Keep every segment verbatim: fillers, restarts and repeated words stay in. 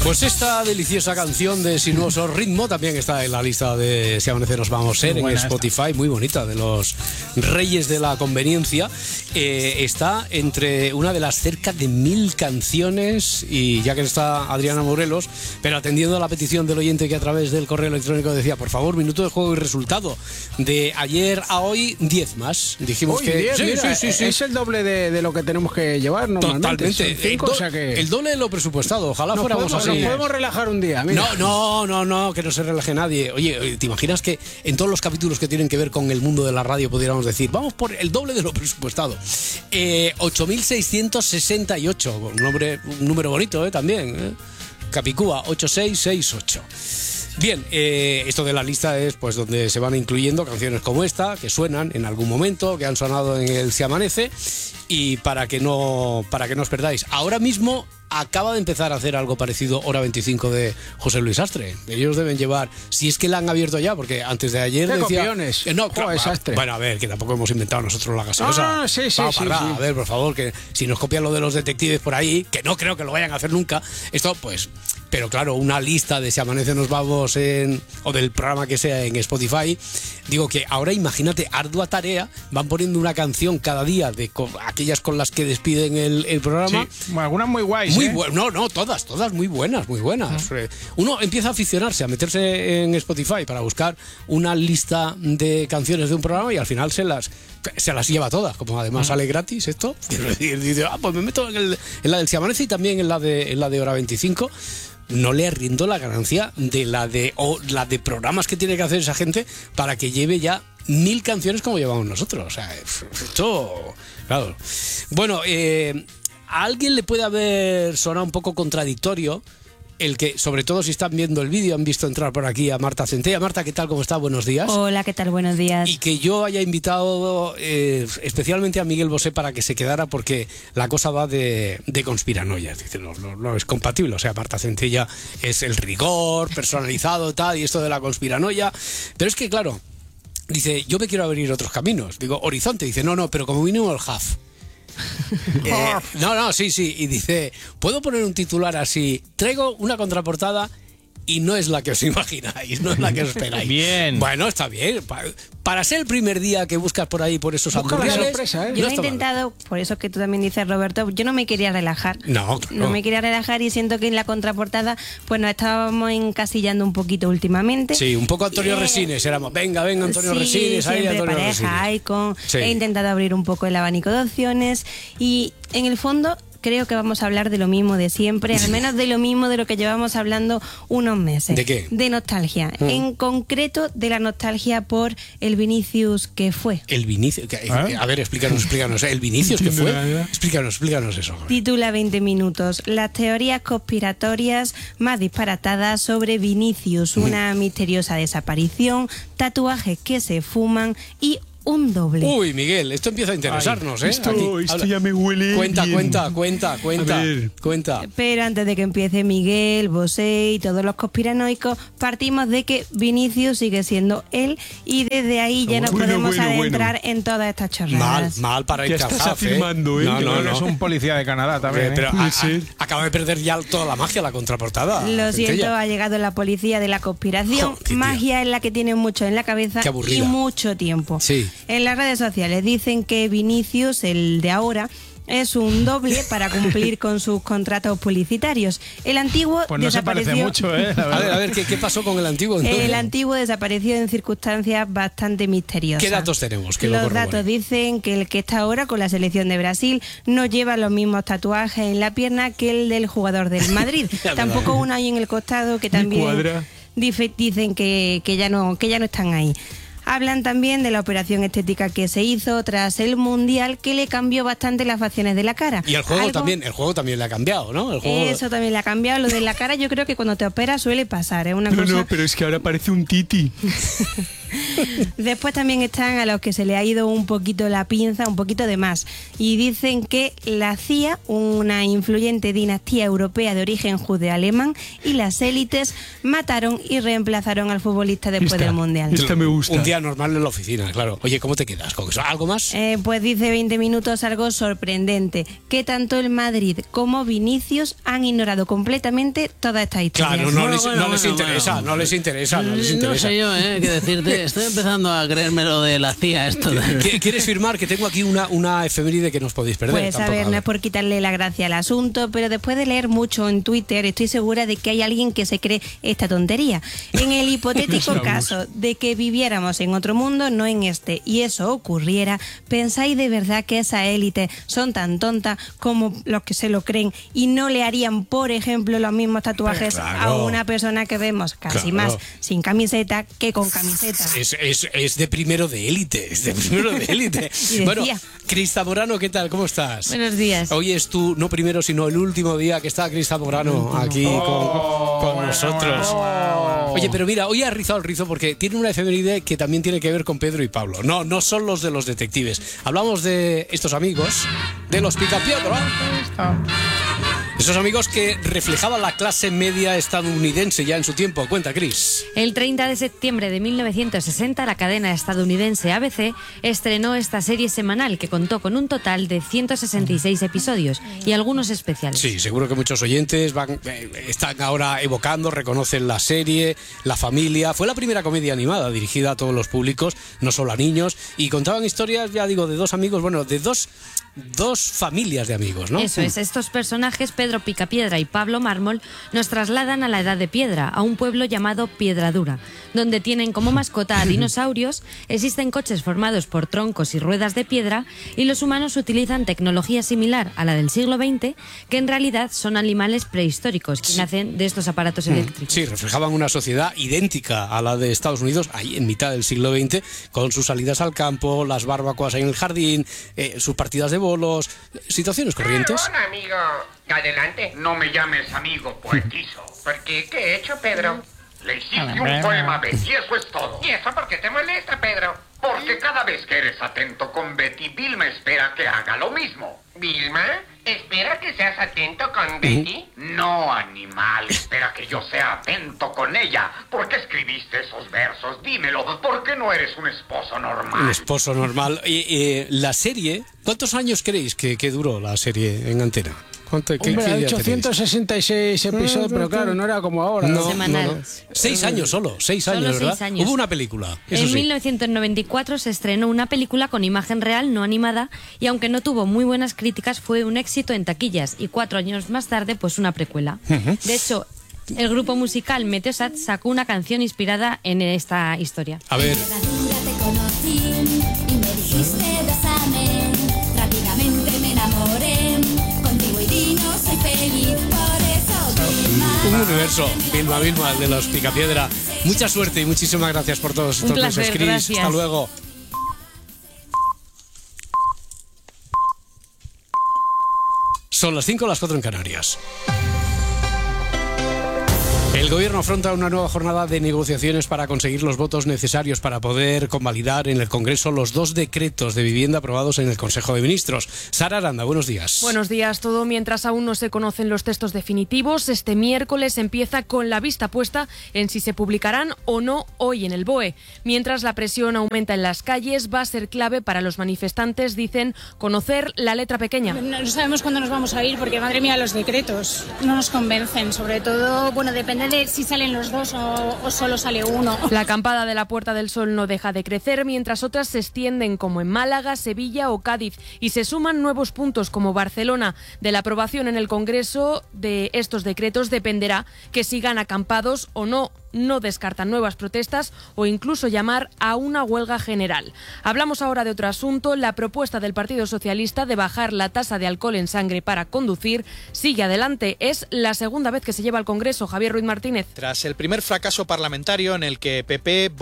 Pues esta deliciosa canción de Sinuoso Ritmo también está en la lista de Si Amanece Nos Vamos a Ser en Spotify, esta. Muy bonita, de los Reyes de la Conveniencia. Eh, está entre una de las cerca de mil canciones, y ya que está Adriana Morelos, pero atendiendo a la petición del oyente que a través del correo electrónico decía, por favor, minuto de juego y resultado. De ayer a hoy, diez más. Dijimos Uy, que diez, sí, mira, sí, sí, sí. es el doble de, de lo que tenemos que llevar normalmente. Totalmente. Cinco, el, do, o sea que... el doble de lo presupuestado. Ojalá nos fuéramos podemos, así. Nos podemos relajar un día. Mira. No, no, no, no, que no se relaje nadie. Oye, ¿te imaginas que en todos los capítulos que tienen que ver con el mundo de la radio pudiéramos decir, vamos por el doble de lo presupuestado? Eh, ocho mil seiscientos sesenta y ocho, un, nombre, un número bonito, ¿eh? También, ¿eh? Capicúa, ocho seis seis ocho. Bien, eh, esto de la lista es pues donde se van incluyendo canciones como esta, que suenan en algún momento, que han sonado en el Si Amanece, y para que no, para que no os perdáis. Ahora mismo acaba de empezar a hacer algo parecido Hora veinticinco de José Luis Astre. Ellos deben llevar, si es que la han abierto ya, porque antes de ayer ¿Qué decía... copiones? Eh, no, claro, claro, Astre. Bueno, a ver, que tampoco hemos inventado nosotros la gaseosa. Ah, sí, sí, Vamos sí, para sí. A ver, por favor, que si nos copian lo de los detectives por ahí, que no creo que lo vayan a hacer nunca, esto pues... Pero claro, una lista de Si Amanece Nos Vamos en, o del programa que sea en Spotify, digo que ahora imagínate, ardua tarea, van poniendo una canción cada día de con, aquellas con las que despiden el, el programa. Sí, bueno, algunas muy guays, muy ¿eh? bu- No, no, todas, todas muy buenas, muy buenas. Uh-huh. Uno empieza a aficionarse, a meterse en Spotify para buscar una lista de canciones de un programa y al final se las... se las lleva todas, como además sale gratis esto, y dice, ah, pues me meto en, el, en la del Si Amanece y también en la de, en la de Hora veinticinco. No le arriendo la ganancia de la de o la de programas que tiene que hacer esa gente para que lleve ya mil canciones como llevamos nosotros. O sea, esto, claro. Bueno, eh, a alguien le puede haber sonado un poco contradictorio el que, sobre todo si están viendo el vídeo, han visto entrar por aquí a Marta Centella. Marta, ¿qué tal? ¿Cómo está? Buenos días. Hola, ¿qué tal? Buenos días. Y que yo haya invitado eh, especialmente a Miguel Bosé para que se quedara, porque la cosa va de, de conspiranoia. Dice, no, no, no es compatible. O sea, Marta Centella es el rigor personalizado, tal, y esto de la conspiranoia. Pero es que, claro, dice, yo me quiero abrir otros caminos. Digo, Horizonte. Dice, no, no, pero como mínimo el H A F. Eh, no, no, sí, sí. Y dice, ¿puedo poner un titular así? Traigo una contraportada y no es la que os imagináis, no es la que os esperáis. Bien. Bueno, está bien. Para, para ser el primer día que buscas por ahí, por esos hamburgueses... sorpresa, ¿eh? Yo no he está mal. intentado, por eso que tú también dices, Roberto, yo no me quería relajar. No, claro. No me quería relajar y siento que en la contraportada pues nos estábamos encasillando un poquito últimamente. Sí, un poco Antonio Eh, Resines, éramos, venga, venga Antonio sí, Resines, ahí siempre Antonio pareja, Resines. icon. Sí. He intentado abrir un poco el abanico de opciones y en el fondo creo que vamos a hablar de lo mismo de siempre, al menos de lo mismo de lo que llevamos hablando unos meses. ¿De qué? De nostalgia. Mm. En concreto, de la nostalgia por el Vinicius que fue. El Vinicius, que- ¿Ah? a ver, explícanos, explícanos, ¿el Vinicius que fue? nada. Explícanos, explícanos eso. Titula veinte minutos. Las teorías conspiratorias más disparatadas sobre Vinicius, una misteriosa desaparición, tatuajes que se fuman y un doble. Uy, Miguel, esto empieza a interesarnos, ¿eh? esto- Aquí, esto habla. ya me huele Cuenta, bien. cuenta, cuenta, cuenta, A ver. cuenta. Pero antes de que empiece Miguel, Bosé y todos los conspiranoicos, partimos de que Vinicius sigue siendo él y desde ahí ya nos Bueno, podemos bueno, adentrar en todas estas Mal, chorradas. mal para ¿Qué el estás Cazaf, afirmando, eh? No, Yo no, creo que no. es un policía de Canadá también, ¿eh? Pero Puede a- ser. a- acaba de perder ya toda la magia, la contraportada. Lo siento, Centella. ha llegado la policía de la conspiración. Joder, tía. Magia es la que tienen mucho en la cabeza Qué y aburrida. mucho tiempo. Sí. En las redes sociales dicen que Vinicius, el de ahora, es un doble para cumplir con sus contratos publicitarios. El antiguo Pues no se parece desapareció. mucho, ¿eh? La A ver, verdad. a ver, ¿qué, qué pasó con el antiguo? entonces? El antiguo desapareció en circunstancias bastante misteriosas. ¿Qué datos tenemos que lo Los corroboren? datos dicen que el que está ahora con la selección de Brasil no lleva los mismos tatuajes en la pierna que el del jugador del Madrid. Ya Tampoco verás. uno ahí en el costado que Me también cuadra. dice- dicen que, que ya no que ya no están ahí. Hablan también de la operación estética que se hizo tras el Mundial, que le cambió bastante las facciones de la cara. Y el juego Algo- también, el juego también le ha cambiado, ¿no? El juego... Eso también le ha cambiado. Lo de la cara yo creo que cuando te operas suele pasar, es una No, cosa... no, pero es que ahora parece un titi. Después también están a los que se le ha ido un poquito la pinza, un poquito de más. Y dicen que la C I A, una influyente dinastía europea de origen judeo-alemán, y las élites mataron y reemplazaron al futbolista después esta, del Mundial. Esta me gusta. Un día normal en la oficina, claro. Oye, ¿cómo te quedas con eso? ¿Algo más? Eh, pues dice veinte minutos algo sorprendente, que tanto el Madrid como Vinicius han ignorado completamente toda esta historia. Claro, no, Bueno, les, bueno, no les bueno, interesa, bueno. no les interesa, no les interesa. No sé yo, ¿eh? Qué decirte. Estoy empezando a creerme lo de la C I A esto. De... ¿Qu- ¿Quieres firmar? Que tengo aquí una, una efeméride que no os podéis perder. Pues a Tampoco, ver, no es por quitarle la gracia al asunto, pero después de leer mucho en Twitter, estoy segura de que hay alguien que se cree esta tontería. En el hipotético caso de que viviéramos en otro mundo, no en este, y eso ocurriera, ¿pensáis de verdad que esas élites son tan tontas como los que se lo creen y no le harían, por ejemplo, los mismos tatuajes Claro. a una persona que vemos casi Claro. más sin camiseta que con camiseta? Es, es, es de primero de élite, es de primero de élite. Y decía. Bueno, Crista Morano, ¿qué tal? ¿Cómo estás? Buenos días. Hoy es tu, no primero, sino el último día que está Crista Morano aquí con, con nosotros. Oye, pero mira, hoy ha rizado el rizo porque tiene una efeméride que también tiene que ver con Pedro y Pablo. No, no son los de los detectives. Hablamos de estos amigos, de los Picapiedra. Esos amigos que reflejaban la clase media estadounidense ya en su tiempo. Cuenta, Cris. El treinta de septiembre de mil novecientos sesenta, la cadena estadounidense A B C estrenó esta serie semanal que contó con un total de ciento sesenta y seis episodios y algunos especiales. Sí, seguro que muchos oyentes van, eh, están ahora evocando, reconocen la serie, la familia. Fue la primera comedia animada dirigida a todos los públicos, no solo a niños, y contaban historias, ya digo, de dos amigos, bueno, de dos, dos familias de amigos, ¿no? Eso es, estos personajes, Pedro Picapiedra y Pablo Mármol, nos trasladan a la Edad de Piedra, a un pueblo llamado Piedradura, donde tienen como mascota a dinosaurios, existen coches formados por troncos y ruedas de piedra, y los humanos utilizan tecnología similar a la del siglo veinte, que en realidad son animales prehistóricos que nacen de estos aparatos eléctricos. Sí, reflejaban una sociedad idéntica a la de Estados Unidos, ahí en mitad del siglo veinte, con sus salidas al campo, las barbacoas en el jardín, eh, sus partidas de bolos, situaciones corrientes. Hola, amigo. Adelante. No me llames amigo poetizo. ¿Por qué? ¿Qué he hecho, Pedro? Le hiciste un poema a Betty, eso es todo. ¿Y eso por qué te molesta, Pedro? Porque cada vez que eres atento con Betty, Vilma espera que haga lo mismo. ¿Vilma? ¿Espera que seas atento con Betty? No, animal, espera que yo sea atento con ella. ¿Por qué escribiste esos versos? Dímelo, ¿por qué no eres un esposo normal? Un esposo normal. Eh, eh, la serie, ¿cuántos años creéis que, que duró la serie en antena? ¿Cuánto, qué, Hombre, qué ha idea hecho tenéis? ciento sesenta y seis episodios, pero claro, no era como ahora. No, Semanal. no, no. Seis años solo, seis Solo años, seis ¿verdad? años. Hubo una película, eso En sí. mil novecientos noventa y cuatro se estrenó una película con imagen real, no animada, y aunque no tuvo muy buenas críticas, fue un éxito en taquillas, y cuatro años más tarde, pues una precuela. De hecho, el grupo musical Meteosat sacó una canción inspirada en esta historia. A ver, Piedradura te conocí y me dijiste bésame. Rápidamente me enamoré. Contigo y vino soy feliz, por eso Vilma. un universo. Vilma, Vilma, el de los Picapiedra. Mucha suerte y muchísimas gracias por todos estos Un placer, meses, Cris. gracias. Hasta luego. Son las cinco, las cuatro en Canarias. El gobierno afronta una nueva jornada de negociaciones para conseguir los votos necesarios para poder convalidar en el Congreso los dos decretos de vivienda aprobados en el Consejo de Ministros. Sara Aranda, buenos días. Buenos días. Todo mientras aún no se conocen los textos definitivos. Este miércoles empieza con la vista puesta en si se publicarán o no hoy en el B O E. Mientras la presión aumenta en las calles, va a ser clave para los manifestantes, dicen, conocer la letra pequeña. No sabemos cuándo nos vamos a ir porque, madre mía, los decretos no nos convencen. Sobre todo, bueno, depende de si salen los dos o, o solo sale uno. La acampada de la Puerta del Sol no deja de crecer, mientras otras se extienden como en Málaga, Sevilla o Cádiz, y se suman nuevos puntos como Barcelona. De la aprobación en el Congreso de estos decretos dependerá que sigan acampados o no. No descartan nuevas protestas o incluso llamar a una huelga general. Hablamos ahora de otro asunto. La propuesta del Partido Socialista de bajar la tasa de alcohol en sangre para conducir sigue adelante. Es la segunda vez que se lleva al Congreso. Javier Ruiz Martínez. Tras el primer fracaso parlamentario en el que P P, Vox,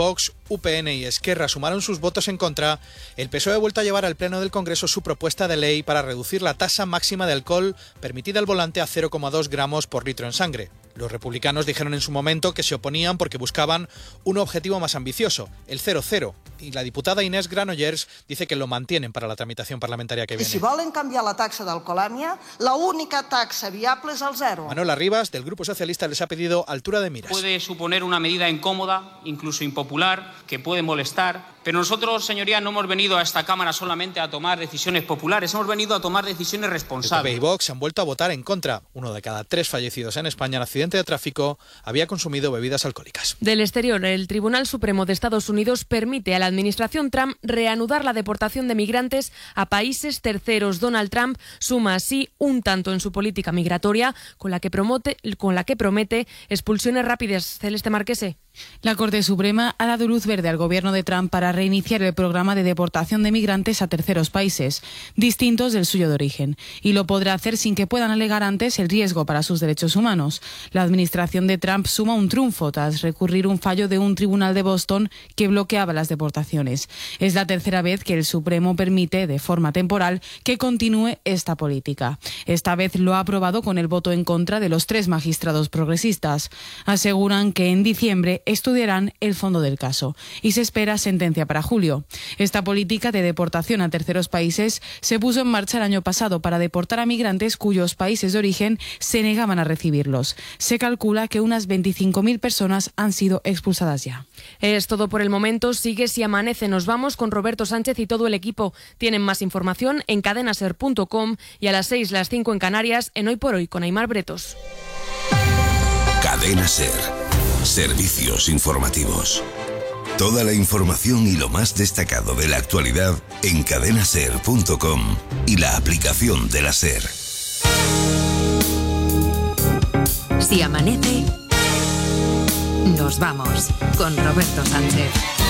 U P N y Esquerra sumaron sus votos en contra, el P S O E ha vuelto a llevar al Pleno del Congreso su propuesta de ley para reducir la tasa máxima de alcohol permitida al volante a cero coma dos gramos por litro en sangre. Los republicanos dijeron en su momento que se oponían porque buscaban un objetivo más ambicioso, el cero cero, y la diputada Inés Granollers dice que lo mantienen para la tramitación parlamentaria que I viene. si volen canviar la taxa d'alcoholèmia, la única taxa viable és el zero. Manuela Rivas, del Grupo Socialista, les ha pedido altura de miras. Puede suponer una medida incómoda, incluso impopular, que puede molestar, pero nosotros, señorías, no hemos venido a esta Cámara solamente a tomar decisiones populares, hemos venido a tomar decisiones responsables. El P P y Vox han vuelto a votar en contra. Uno de cada tres fallecidos en España en accidente de tráfico había consumido bebidas alcohólicas. Del exterior, el Tribunal Supremo de Estados Unidos permite a la administración Trump reanudar la deportación de migrantes a países terceros. Donald Trump suma así un tanto en su política migratoria, con la que, promote, con la que promete expulsiones rápidas. Celeste Marquese. La Corte Suprema ha dado luz verde al gobierno de Trump para reiniciar el programa de deportación de migrantes a terceros países, distintos del suyo de origen, y lo podrá hacer sin que puedan alegar antes el riesgo para sus derechos humanos. La administración de Trump suma un triunfo tras recurrir un fallo de un tribunal de Boston que bloqueaba las deportaciones. Es la tercera vez que el Supremo permite, de forma temporal, que continúe esta política. Esta vez lo ha aprobado con el voto en contra de los tres magistrados progresistas. Aseguran que en diciembre estudiarán el fondo del caso y se espera sentencia para julio. Esta política de deportación a terceros países se puso en marcha el año pasado para deportar a migrantes cuyos países de origen se negaban a recibirlos. Se calcula que unas veinticinco mil personas han sido expulsadas ya. Es todo por el momento. Sigue Si Amanece. Nos vamos con Roberto Sánchez y todo el equipo. Tienen más información en cadenaser punto com y a las seis, las cinco en Canarias, en Hoy por Hoy con Aimar Bretos. Cadena Ser. Servicios informativos. Toda la información y lo más destacado de la actualidad en cadenaser punto com y la aplicación de la Ser. Si amanece, nos vamos con Roberto Sánchez.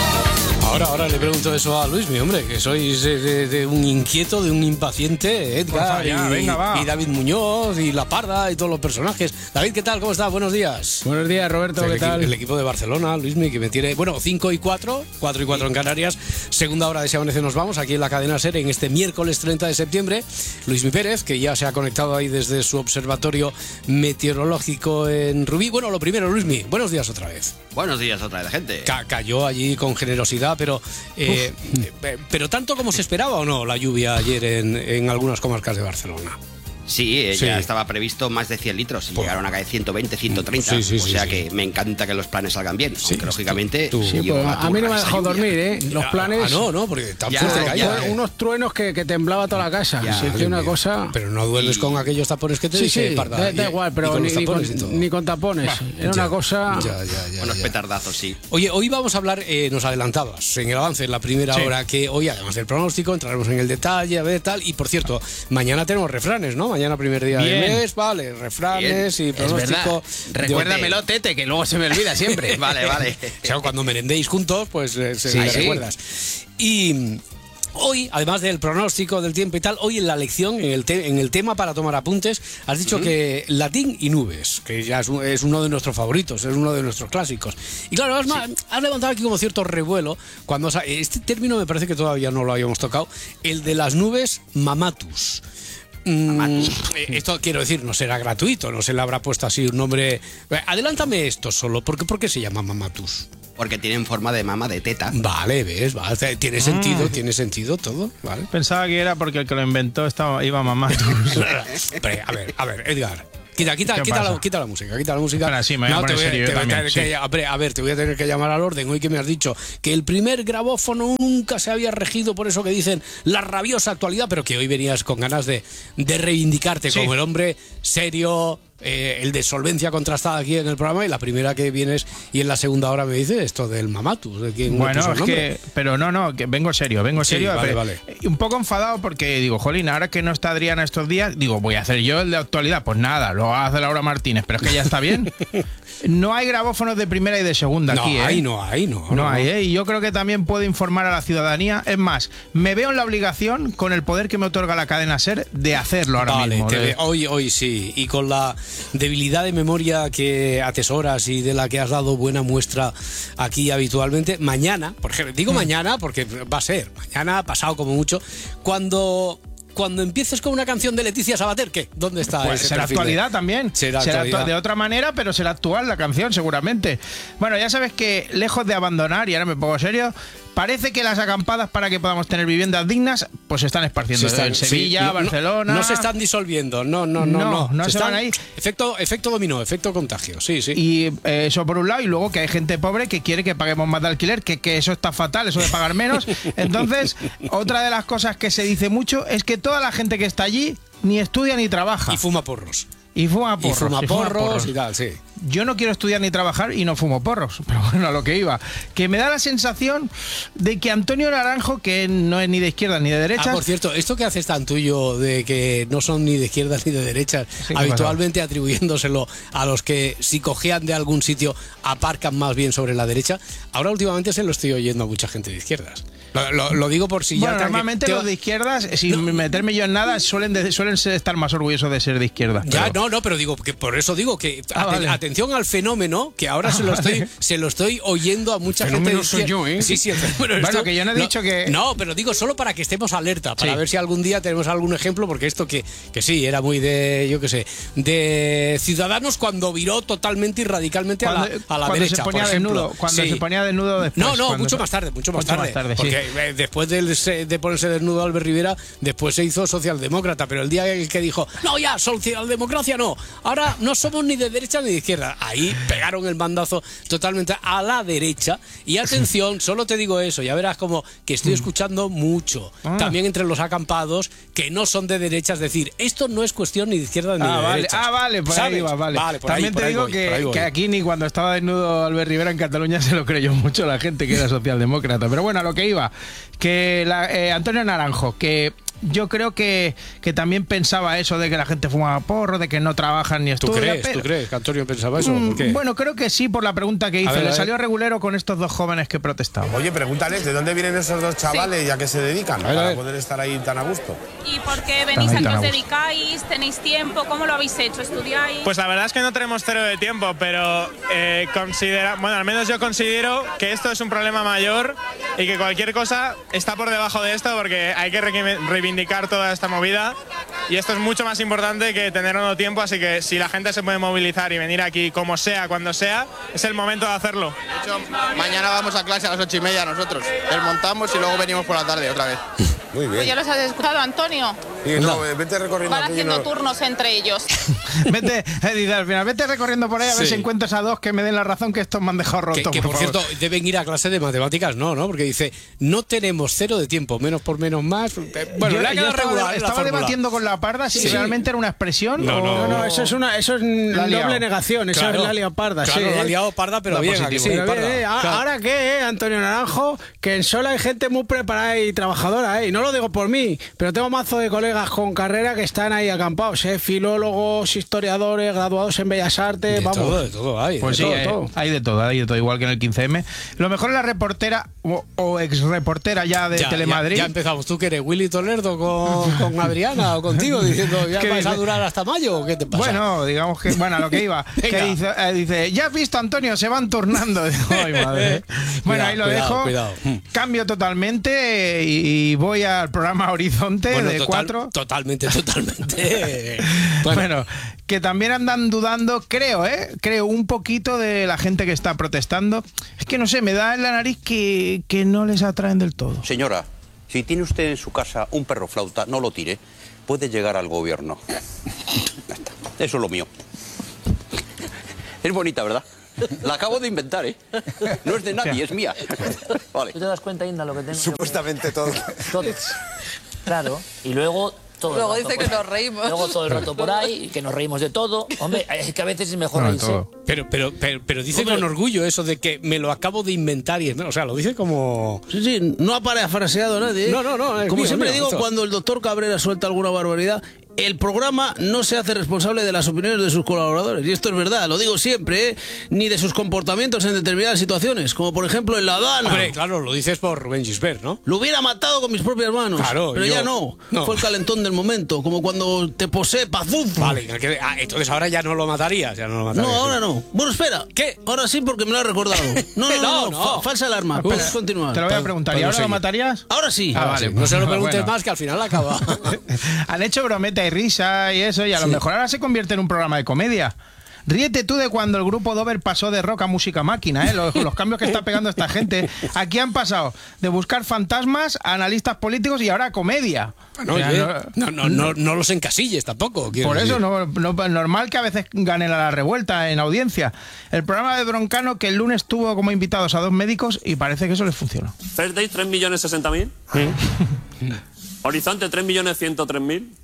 Ahora, ahora le pregunto eso a Luis, mi hombre, que sois de, de, de un inquieto, de un impaciente, Edgar, ya, y, venga, va. y David Muñoz, y La Parda, y todos los personajes. David, ¿qué tal? ¿Cómo estás? Buenos días. Buenos días, Roberto, el ¿qué equi- tal? El equipo de Barcelona, Luismi, que me tiene... Bueno, cinco y cuatro, cuatro y cuatro en Canarias. Segunda hora de Si Amanece nos vamos, aquí en la cadena SER, en este miércoles treinta de septiembre. Luismi Pérez, que ya se ha conectado ahí desde su observatorio meteorológico en Rubí. Bueno, lo primero, Luismi, buenos días otra vez. Buenos días otra vez, gente. Ca- cayó allí con generosidad, pero eh, eh, pero tanto como se esperaba o no la lluvia ayer en, en algunas comarcas de Barcelona. Sí, eh, Sí. ya estaba previsto más de cien litros y Pues- llegaron a caer ciento veinte, ciento treinta. Sí, sí, o sí, sea sí. que me encanta que los planes salgan bien. Aunque lógicamente. Sí, yo pues, a mí no me ha esa dejado lluvia. dormir, ¿eh? Los planes... Ah, no, no, porque tan Ya, fuerte ya, caía. ya. eh. Unos truenos que, que temblaba toda la casa. Ya, Sí, que Dios una mío. cosa... Pero no duermes con aquellos tapones que te Sí, dije, sí, Parda. da, Y- da igual, y pero con ni, los ni tapones y con, todo. ni con tapones. Era Ya, una cosa... Ya, ya, ya, Unos ya. petardazos, sí. Oye, hoy vamos a hablar, eh, nos adelantabas en el avance, en la primera Sí. hora, que hoy, además del pronóstico, entraremos en el detalle, a ver tal. Y por cierto, mañana tenemos refranes, ¿no? Mañana primer día Bien. del mes, vale, refranes y Es pronóstico. verdad. Recuérdamelo, Tete, que luego se me olvida siempre. Vale, vale. O sea, cuando merendéis juntos, pues eh, se Sí, me sí. recuerdas. Y mm, hoy, además del pronóstico del tiempo y tal, hoy en la lección, en el, te- en el tema para tomar apuntes, has dicho que latín y nubes, que ya es, un- es uno de nuestros favoritos, es uno de nuestros clásicos. Y claro, has, ma- has levantado aquí como cierto revuelo, cuando has- este término me parece que todavía no lo habíamos tocado, el de las nubes mamatus. Mm, eh, esto quiero decir, no será gratuito, no se le habrá puesto así un nombre. Eh, Adelántame esto solo, porque ¿por qué se llama mamatus? Porque tienen forma de mama de teta. Vale, ves, vale, tiene sentido, tiene sentido todo, ¿vale? Pensaba que era porque el que lo inventó estaba, iba mamá. Pero, a ver, a ver, Edgar. Quita, quita, ¿Qué quita, pasa? la, quita la música, quita la música. Espera, sí, me voy a te poner serio yo te voy a también, tener sí. que- a ver, a ver, te voy a tener que llamar al orden. Hoy que me has dicho que el primer grabófono nunca se había regido por eso que dicen la rabiosa actualidad, pero que hoy venías con ganas de, de reivindicarte Sí. como el hombre serio, eh, el de solvencia contrastada aquí en el programa, y la primera que vienes y en la segunda hora me dices esto del mamatus. De quién le Bueno, puso el es nombre. que, pero no, no, que vengo serio, vengo Sí, serio. vale, pero- vale. Un poco enfadado porque digo, jolín, ahora que no está Adriana estos días, digo, voy a hacer yo el de actualidad. Pues nada, lo hace Laura Martínez, pero es que ya está bien. No hay grabófonos de primera y de segunda No aquí, ¿eh? hay, no hay, no. No hay, ¿eh? Y yo creo que también puedo informar a la ciudadanía. Es más, me veo en la obligación, con el poder que me otorga la cadena SER, de hacerlo ahora Vale, mismo. te de- ve- hoy, hoy sí. Y con la debilidad de memoria que atesoras y de la que has dado buena muestra aquí habitualmente, mañana, por ejemplo, digo mañana porque va a ser, mañana, pasado como mucho, cuando... Cuando empieces con una canción de Leticia Sabater, ¿qué? ¿Dónde está pues ese será perfil actualidad de... también. Será, será actualidad. De otra manera, pero será actual la canción, seguramente. Bueno, ya sabes que lejos de abandonar, y ahora me pongo serio, parece que las acampadas para que podamos tener viviendas dignas, pues se están esparciendo. Se están- en Sevilla, sí, no- Barcelona... No, no se están disolviendo, no, no, no. No, No, no se van están- ahí. Efecto, efecto dominó, efecto contagio, sí, sí. Y eh, eso por un lado, y luego que hay gente pobre que quiere que paguemos más de alquiler, que, que eso está fatal, eso de pagar menos. Entonces, otra de las cosas que se dice mucho es que toda la gente que está allí ni estudia ni trabaja. Y fuma porros. Y fuma porros. Y fuma y fuma porros y tal, sí. Yo no quiero estudiar ni trabajar y no fumo porros, pero bueno, a lo que iba. Que me da la sensación de que Antonio Naranjo, que no es ni de izquierda ni de derecha... Ah, por cierto, esto que haces tan tuyo de que no son ni de izquierdas ni de derechas, Sí, habitualmente atribuyéndoselo a los que si cojean de algún sitio aparcan más bien sobre la derecha, ahora últimamente se lo estoy oyendo a mucha gente de izquierdas. Lo, lo- lo digo por si Bueno, ya... te- normalmente te- los de izquierdas, sin meterme yo en nada, suelen, de- suelen ser- estar más orgullosos de ser de izquierda. Ya, pero- no, no, pero digo que por eso digo que Ah, aten- vale. atención al fenómeno, que ahora Ah, se lo estoy vale. se lo estoy oyendo a mucha gente. Fenómeno de soy izquierda. yo, ¿eh? Sí, sí, el fenómeno eres Bueno, tú. que yo no he dicho que- No, pero digo solo para que estemos alerta, para Sí. ver si algún día tenemos algún ejemplo, porque esto que, que sí, era muy de, yo qué sé, de Ciudadanos cuando viró totalmente y radicalmente a la, Cuando- a la cuando derecha, se por ponía ejemplo. desnudo, cuando Sí. se ponía desnudo después. No, no, cuando- mucho más tarde, mucho más Mucho tarde. más tarde, sí. porque eh, después del se- de ponerse desnudo Albert Rivera, después se hizo socialdemócrata, pero el día el que dijo, no, ya, socialdemocracia no, ahora no somos ni de derecha ni de izquierda, ahí pegaron el mandazo totalmente a la derecha. Y atención, solo te digo eso, ya verás como que estoy escuchando mucho, Ah. también entre los acampados, que no son de derecha, es decir, esto no es cuestión ni de izquierda ni Ah, de vale, derecha. ah, vale, por ahí va, vale. por ahí, También por te ahí digo voy, que, por ahí voy. que aquí ni cuando estaba desnudo Albert Rivera en Cataluña se lo creyó mucho la gente que era socialdemócrata. Pero bueno, a lo que iba, que la- eh, Antonio Naranjo, que yo creo que, que también pensaba eso de que la gente fumaba porro, de que no trabajan ni ¿Tú estudian. crees? pero- ¿Tú crees que Antonio pensaba eso? Mm, ¿Por qué? Bueno, creo que sí, por la pregunta que hizo. A ver, a Le ver. salió regulero con estos dos jóvenes que protestaban. Oye, pregúntales de dónde vienen esos dos chavales y a qué se dedican A ver, a para ver. poder estar ahí tan a gusto. ¿Y por qué venís? Tan ahí, ¿A qué tan os a gusto. dedicáis? ¿Tenéis tiempo? ¿Cómo lo habéis hecho? ¿Estudiáis? Pues la verdad es que no tenemos cero de tiempo, pero eh, considera, bueno, al menos yo considero que esto es un problema mayor y que cualquier cosa está por debajo de esto porque hay que re- reivindicar toda esta movida y esto es mucho más importante que tener o no tiempo, así que si la gente se puede movilizar y venir aquí como sea, cuando sea, es el momento de hacerlo. De hecho, mañana vamos a clase a las ocho y media nosotros. Desmontamos y luego venimos por la tarde otra vez. Muy Pues ya los has escuchado, Antonio. Sí, no, eh, vete recorriendo Van aquello, haciendo no. turnos entre ellos. Vete, eh, dice al final, vete recorriendo por ahí a ver Sí. si encuentras a dos que me den la razón que estos me han dejado roto. Que, que, por favor. cierto, deben ir a clase de matemáticas, no, ¿no? Porque dice, no tenemos cero de tiempo, menos por menos más. Eh, Bueno, yo, le ha yo quedado estaba, regular, ¿eh? la estaba fórmula. debatiendo con la parda si Sí. realmente era una expresión No, o... no, No, eso es una eso es La ha liado. doble negación, eso Claro. es la liado parda, Claro, sí. la ha ¿eh? liado parda, pero La bien, positiva. ¿a que sí, Pero bien, parda? ¿eh? A- Claro. Ahora qué, ¿eh? Antonio Naranjo, que en Sola hay gente muy preparada y trabajadora, ¿eh? Y no lo digo por mí, pero tengo mazo de colegas con carrera que están ahí acampados, ¿eh? Filólogos, historiadores, graduados en Bellas Artes, De vamos. todo, de todo hay. Pues de sí, todo, eh, todo. hay de todo, hay de todo, igual que en el quince eme. Lo mejor es la reportera o, o ex reportera ya de Ya, Telemadrid. Ya, ya empezamos. ¿Tú que eres Willy Toledo con, con Adriana o contigo diciendo ya ¿Qué vais a dice? durar hasta mayo o qué te pasa? Bueno, digamos que, bueno, a lo que iba. que Venga. dice, eh, dice, ya has visto, Antonio, se van turnando. Digo, ay, madre. Bueno, Cuidado, ahí lo cuidado, dejo. cuidado. Cambio totalmente eh, y, y voy al programa Horizonte Bueno, de total- cuatro. Totalmente, totalmente. Bueno. Bueno. que también andan dudando, creo, ¿eh? Creo un poquito de la gente que está protestando. Es que no sé, me da en la nariz que, que no les atraen del todo. Señora, si tiene usted en su casa un perro flauta, no lo tire. Puede llegar al gobierno. Ya está. Eso es lo mío. Es bonita, ¿verdad? La acabo de inventar, ¿eh? No es de nadie, es mía. Vale. ¿Tú te das cuenta, Inda, lo que tengo? Supuestamente todo. Todo. Claro. Y luego... Todo el Luego rato dice por que ahí. nos reímos. Luego todo el rato por ahí, que nos reímos de todo. Hombre, es que a veces es mejor reírse. Pero, pero, pero, pero dice Hombre. con orgullo eso de que me lo acabo de inventar y es- o sea, lo dice como... Sí, sí, no ha parafraseado nadie. ¿eh? No, no, no, es Como mío, siempre mío, digo, esto. cuando el doctor Cabrera suelta alguna barbaridad, el programa no se hace responsable de las opiniones de sus colaboradores. Y esto es verdad, lo digo siempre, ¿eh? Ni de sus comportamientos en determinadas situaciones, como por ejemplo en La Habana. Hombre, claro, lo dices por Rubén Gisbert, ¿no? Lo hubiera matado con mis propias manos. Claro, pero yo- ya no. no. Fue el calentón del momento, como cuando te posee pazuz. Vale, que- ah, entonces ahora ya no lo matarías, ya no lo matarías. No, ahora no. Bueno, espera. ¿Qué? Ahora sí, porque me lo has recordado. No, no, no, No, no, no. fa- falsa alarma. Espera, Puedes continuar. Te lo voy a preguntar. ¿Y Podemos ahora lo seguir. matarías? Ahora sí. Ah, Ah, vale. sí, no se lo preguntes Bueno. más, que al final acaba. Han hecho brometa y risa y eso, y a lo Sí. mejor ahora se convierte en un programa de comedia. Ríete tú de cuando el grupo Dover pasó de rock a música máquina, ¿eh? Los, los cambios que está pegando esta gente. Aquí han pasado de buscar fantasmas a analistas políticos y ahora a comedia. Bueno, O sea, oye, no- no, no, no, no los encasilles tampoco. quiero Por eso, decir. no, no- normal que a veces ganen a la revuelta en audiencia. El programa de Broncano, que el lunes tuvo como invitados a dos médicos y parece que eso les funcionó. First Day, tres millones sesenta mil. Horizonte, tres millones ciento tres mil.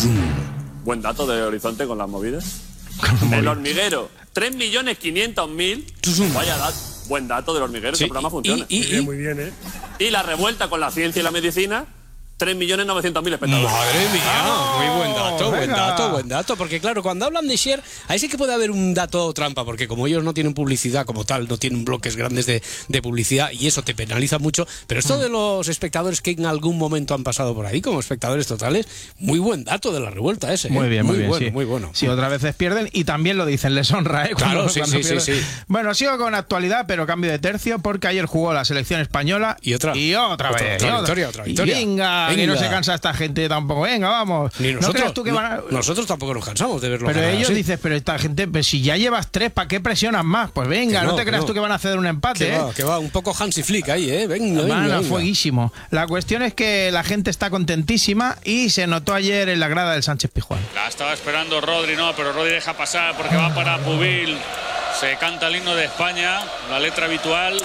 Buen dato de Horizonte con las movidas. El Hormiguero, tres millones quinientos mil. Vaya dato. Buen dato del Hormiguero, Sí, ese programa y- funciona. y- muy bien, y- muy bien, ¿eh? Y La Revuelta con la ciencia y la medicina, tres millones novecientos mil espectadores. Madre mía, muy buen dato, buen venga. dato, buen dato. Porque claro, cuando hablan de share, ahí sí que puede haber un dato trampa, porque como ellos no tienen publicidad como tal, no tienen bloques grandes de, de publicidad y eso te penaliza mucho. Pero esto de los espectadores que en algún momento han pasado por ahí como espectadores totales, muy buen dato de La Revuelta ese. ¿eh? Muy bien, muy, bien. bueno, sí. muy bueno. Sí, otras veces pierden y también lo dicen, les honra, ¿eh? Cuando- Claro, sí, cuando sí, sí, pierden. sí. Bueno, sigo con actualidad, pero cambio de tercio, porque ayer jugó la selección española. Y otra. Y otra, Otra, vez. otra y victoria, otra victoria. Y venga, que no Venga. se cansa esta gente tampoco. Venga, vamos. Ni ¿No nosotros, creas tú que no- van a- nosotros tampoco nos cansamos de verlo. Pero ganar ellos así. dicen, pero esta gente, pues si ya llevas tres, ¿para qué presionas más? Pues venga, Que no, no, te que creas no. tú que van a hacer un empate, Que ¿eh? va, que va, un poco Hansi Flick ahí, ¿eh? Venga, venga, Van a venga. fueguísimo. La cuestión es que la gente está contentísima y se notó ayer en la grada del Sánchez Pizjuán. La estaba esperando Rodri, no, pero Rodri deja pasar porque va para Pubil. Se canta el himno de España, la letra habitual.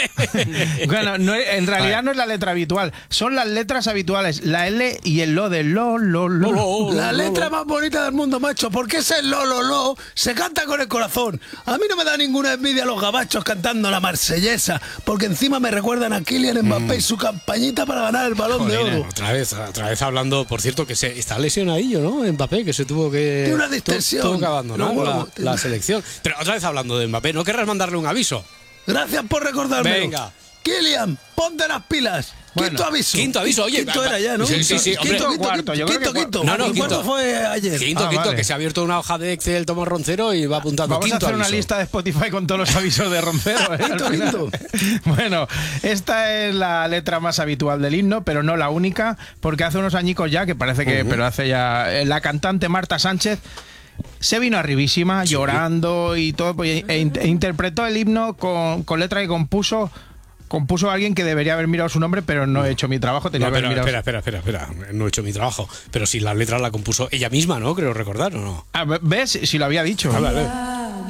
Bueno, no, en realidad no es la letra habitual, son las letras habituales, la L y el lo de lo, lo, lo. La letra más bonita del mundo, macho, porque ese lo, lo, lo se canta con el corazón. A mí no me da ninguna envidia los gabachos cantando la marsellesa, porque encima me recuerdan a Kylian Mbappé y su campañita para ganar el Balón de Jolines, Oro. Otra vez, otra vez hablando, por cierto, que se está lesionadillo, ¿no? Mbappé, que se tuvo que. Tiene una tu- distensión. Tuvo que abandonar Los la, huevos, tiene. la selección. Pero otra vez hablando de Mbappé, ¿no querrás mandarle un aviso? Gracias por recordarme. Venga. Kylian, ponte las pilas. Bueno, quinto aviso. Quinto aviso, oye. Quinto va- era ya, ¿no? Sí, sí, sí, hombre. Quinto, quinto, Cuarto, yo quinto, creo que quinto. No, no, ¿Y cuánto quinto. fue ayer? Quinto, Ah, quinto, vale. que se ha abierto una hoja de Excel Tomás Roncero y va apuntando Vamos a quinto hacer una aviso. lista de Spotify con todos los avisos de Roncero, ¿eh? Al Quinto, final. quinto. Bueno, esta es la letra más habitual del himno, pero no la única, porque hace unos añicos ya, que parece que, pero hace ya, eh, la cantante Marta Sánchez se vino arribísima, llorando y todo, pues, e, in- e interpretó el himno con, con letra que compuso compuso alguien que debería haber mirado su nombre, pero no he hecho mi trabajo, tenía No, que haber pero, mirado. espera, espera, espera, espera. No he hecho mi trabajo. Pero si la letra la compuso ella misma, ¿no? Creo recordar, ¿o no? Ah, ¿ves? Si lo había dicho. A ver, a ver.